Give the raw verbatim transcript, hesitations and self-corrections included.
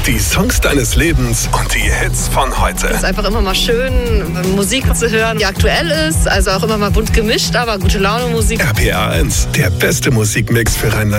Die Songs deines Lebens und die Hits von heute. Es ist einfach immer mal schön, Musik zu hören, die aktuell ist. Also auch immer mal bunt gemischt, aber gute Laune Musik. R P R eins, der beste Musikmix für Rheinland.